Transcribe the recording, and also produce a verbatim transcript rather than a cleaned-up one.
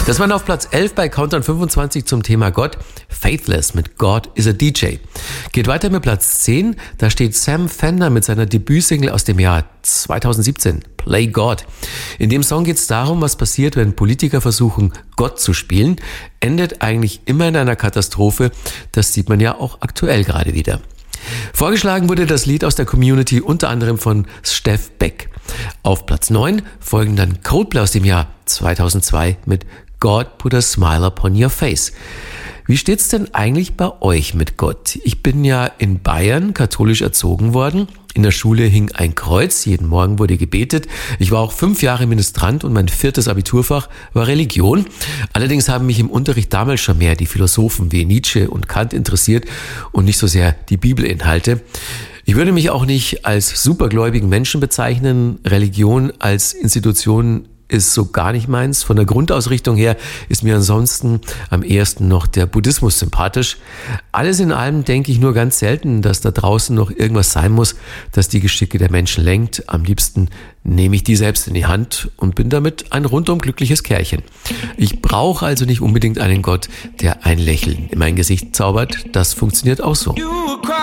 Das war auf Platz elf bei Countdown fünfundzwanzig zum Thema Gott. Faithless mit God is a D J. Geht weiter mit Platz zehn. Da steht Sam Fender mit seiner Debütsingle aus dem Jahr zweitausendsiebzehn. Play God. In dem Song geht es darum, was passiert, wenn Politiker versuchen, Gott zu spielen. Endet eigentlich immer in einer Katastrophe. Das sieht man ja auch aktuell gerade wieder. Vorgeschlagen wurde das Lied aus der Community unter anderem von Steff Beck. Auf Platz neun folgen dann Coldplay aus dem Jahr zweitausendzwei mit God Put a Smile Upon Your Face. Wie steht's denn eigentlich bei euch mit Gott? Ich bin ja in Bayern katholisch erzogen worden. In der Schule hing ein Kreuz, jeden Morgen wurde gebetet. Ich war auch fünf Jahre Ministrant und mein viertes Abiturfach war Religion. Allerdings haben mich im Unterricht damals schon mehr die Philosophen wie Nietzsche und Kant interessiert und nicht so sehr die Bibelinhalte. Ich würde mich auch nicht als supergläubigen Menschen bezeichnen. Religion als Institution ist so gar nicht meins. Von der Grundausrichtung her ist mir ansonsten am ehesten noch der Buddhismus sympathisch. Alles in allem denke ich nur ganz selten, dass da draußen noch irgendwas sein muss, das die Geschicke der Menschen lenkt. Am liebsten nehme ich die selbst in die Hand und bin damit ein rundum glückliches Kerlchen. Ich brauche also nicht unbedingt einen Gott, der ein Lächeln in mein Gesicht zaubert. Das funktioniert auch so.